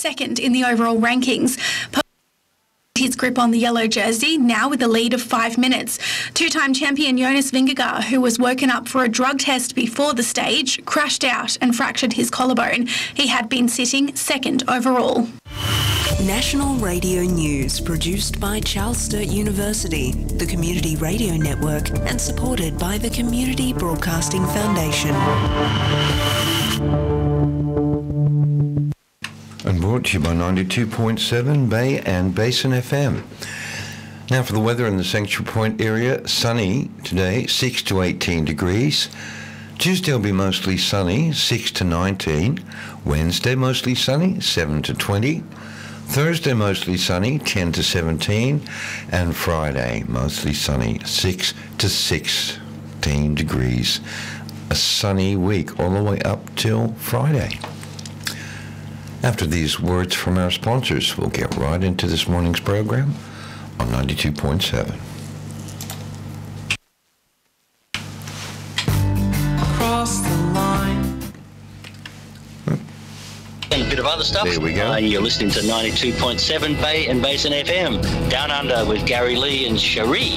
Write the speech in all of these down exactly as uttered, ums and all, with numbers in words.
second in the overall rankings. His grip on the yellow jersey, now with a lead of five minutes. Two-time champion Jonas Vingegaard, who was woken up for a drug test before the stage, crashed out and fractured his collarbone. He had been sitting second overall. National Radio News, produced by Charles Sturt University, the Community Radio Network, and supported by the Community Broadcasting Foundation. And brought to you by ninety-two point seven Bay and Basin F M. Now for the weather in the Sanctuary Point area, sunny today, six to eighteen degrees. Tuesday will be mostly sunny, six to nineteen. Wednesday mostly sunny, seven to twenty. Thursday mostly sunny, ten to seventeen. And Friday mostly sunny, six to sixteen degrees. A sunny week all the way up till Friday. After these words from our sponsors, we'll get right into this morning's program on ninety-two point seven. Across the line. And a bit of other stuff. There we go. Uh, you're listening to ninety-two point seven Bay and Basin F M. Down Under with Gary Lee and Cherie.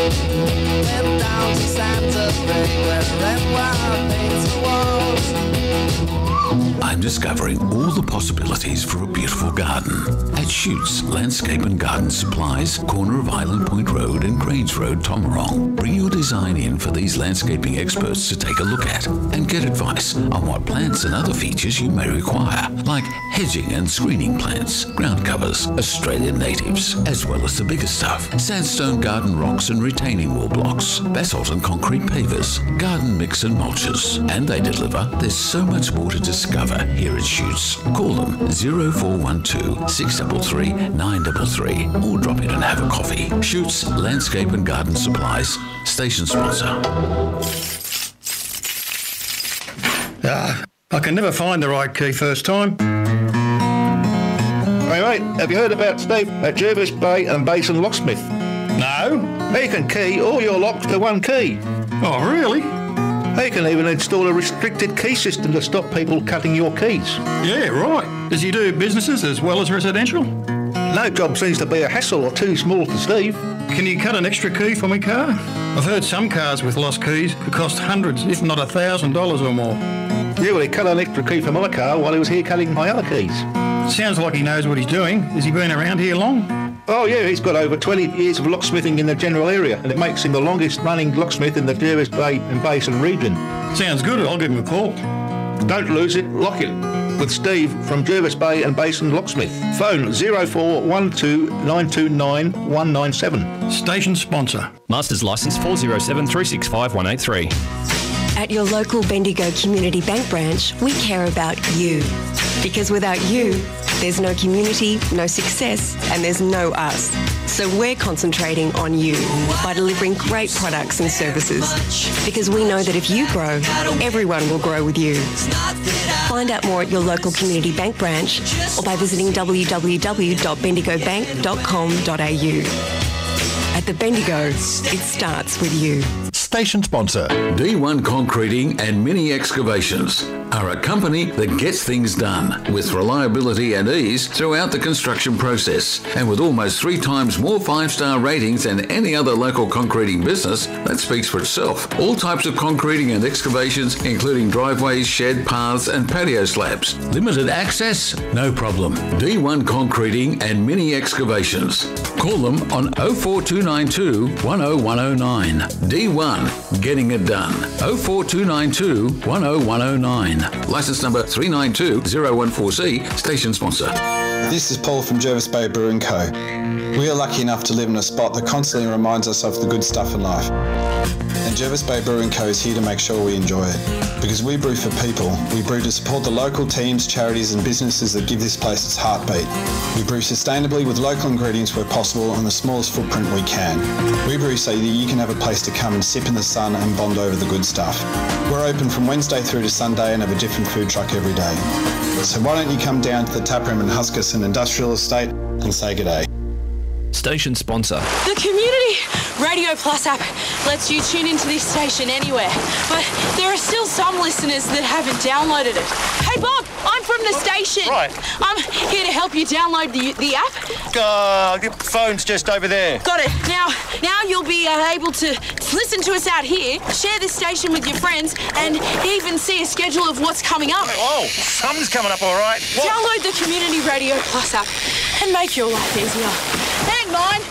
I'm discovering all the possibilities for a beautiful garden at Shoots Landscape and Garden Supplies, corner of Island Point Road and Grange Road, Tomarong. Bring your design in for these landscaping experts to take a look at and get advice on what plants and other features you may require, like hedging and screening plants, ground covers, Australian natives, as well as the bigger stuff, sandstone garden rocks and retaining wall blocks, basalt and concrete pavers, garden mix and mulches. And they deliver. There's so much more to discover here at Shoots. Call them oh four one two, six three three, nine three three or drop in and have a coffee. Shoots Landscape and Garden Supplies, station sponsor. Ah, I can never find the right key first time. Hey mate, have you heard about Steve at Jervis Bay and Basin Locksmith? No? He can key all your locks to one key. Oh, really? He can even install a restricted key system to stop people cutting your keys. Yeah, right. Does he do businesses as well as residential? No job seems to be a hassle or too small for Steve. Can you cut an extra key for my car? I've heard some cars with lost keys could cost hundreds, if not a thousand dollars or more. Yeah, well, he cut an extra key for my car while he was here cutting my other keys. Sounds like he knows what he's doing. Has he been around here long? Oh yeah, he's got over twenty years of locksmithing in the general area, and it makes him the longest running locksmith in the Jervis Bay and Basin region. Sounds good, I'll give him a call. Don't lose it, lock it. With Steve from Jervis Bay and Basin Locksmith. Phone oh four one two, nine two nine, one nine seven. Station sponsor. Masters licence four oh seven, three six five, one eight three. At your local Bendigo Community Bank branch, we care about you. Because without you, there's no community, no success, and there's no us. So we're concentrating on you by delivering great products and services. Because we know that if you grow, everyone will grow with you. Find out more at your local community bank branch or by visiting w w w dot bendigo bank dot com dot a u. At the Bendigo, it starts with you. Station sponsor. D one Concreting and Mini Excavations are a company that gets things done with reliability and ease throughout the construction process. And with almost three times more five-star ratings than any other local concreting business, that speaks for itself. All types of concreting and excavations, including driveways, shed, paths and patio slabs. Limited access? No problem. D one Concreting and Mini Excavations. Call them on oh four two nine two, one oh one oh nine. D one, getting it done. oh four two nine two, one oh one oh nine. License number three nine two zero one four C, station sponsor. This is Paul from Jervis Bay Brewing Co. We are lucky enough to live in a spot that constantly reminds us of the good stuff in life. And Jervis Bay Brewing Co is here to make sure we enjoy it. Because we brew for people, we brew to support the local teams, charities and businesses that give this place its heartbeat. We brew sustainably with local ingredients where possible on the smallest footprint we can. We brew so that you can have a place to come and sip in the sun and bond over the good stuff. We're open from Wednesday through to Sunday and have a different food truck every day. So why don't you come down to the taproom in Huskisson Industrial Estate and say g'day. Station sponsor. The Community Radio Plus app lets you tune into this station anywhere, but there are still some listeners that haven't downloaded it. Hey Bob, I'm from the station. Right. I'm here to help you download the the app. Uh, the phone's just over there. Got it. Now, now you'll be uh, able to listen to us out here, share this station with your friends, and even see a schedule of what's coming up. Oh, something's coming up, all right. What? Download the Community Radio Plus app and make your life easier. Hang on.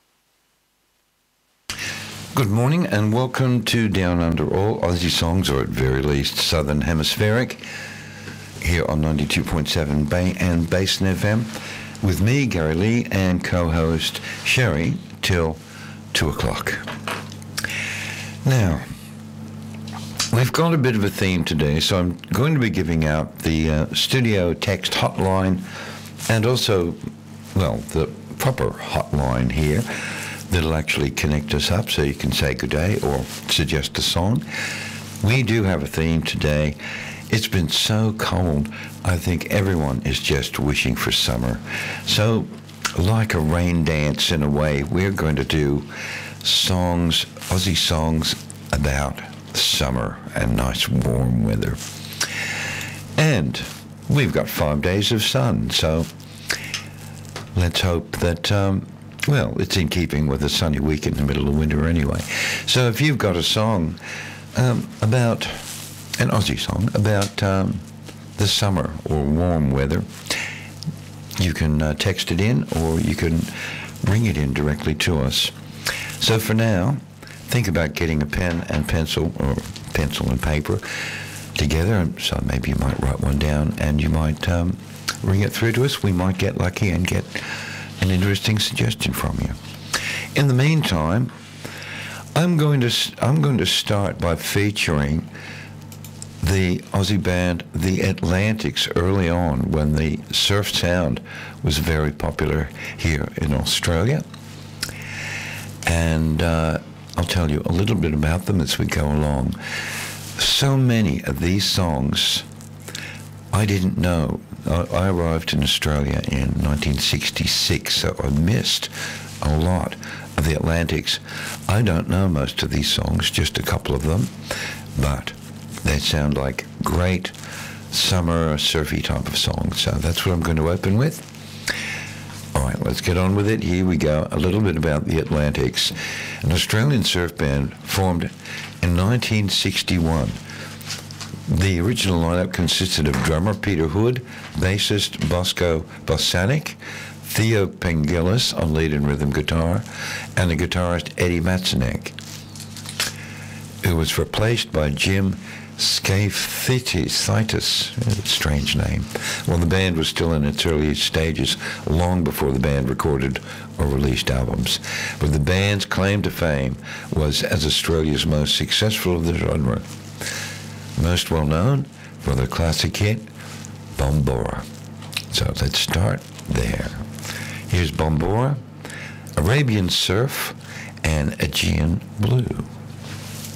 Good morning and welcome to Down Under. All Aussie songs, or at very least Southern Hemispheric, here on ninety-two point seven Bay and Basin F M, with me, Gary Lee, and co-host Sherry, till two o'clock. Now, we've got a bit of a theme today, so I'm going to be giving out the uh, studio text hotline and also, well, the proper hotline here that'll actually connect us up so you can say good day or suggest a song. We do have a theme today. It's been so cold, I think everyone is just wishing for summer. So, like a rain dance in a way, we're going to do songs, Aussie songs about summer and nice warm weather. And we've got five days of sun, so let's hope that, um, well, it's in keeping with a sunny week in the middle of winter anyway. So if you've got a song um, about, an Aussie song about um, the summer or warm weather, you can uh, text it in or you can ring it in directly to us. So for now, think about getting a pen and pencil or pencil and paper together. So maybe you might write one down and you might um, ring it through to us. We might get lucky and get an interesting suggestion from you. In the meantime, I'm going to I'm going to start by featuring the Aussie band The Atlantics early on, when the surf sound was very popular here in Australia. And uh, I'll tell you a little bit about them as we go along. So many of these songs I didn't know. I arrived in Australia in nineteen sixty-six, so I missed a lot of the Atlantics. I don't know most of these songs, just a couple of them, but they sound like great summer surfy type of songs. So that's what I'm going to open with. All right, let's get on with it. Here we go. A little bit about the Atlantics, an Australian surf band formed in nineteen sixty-one. The original lineup consisted of drummer Peter Hood, bassist Bosco Bosanic, Theo Pengelis on lead and rhythm guitar, and the guitarist Eddie Matsunek, who was replaced by Jim Skafitis, strange name. Well, the band was still in its early stages, long before the band recorded or released albums. But the band's claim to fame was as Australia's most successful of the genre. Most well known for their classic hit, Bombora. So let's start there. Here's Bombora, Arabian Surf, and Aegean Blue.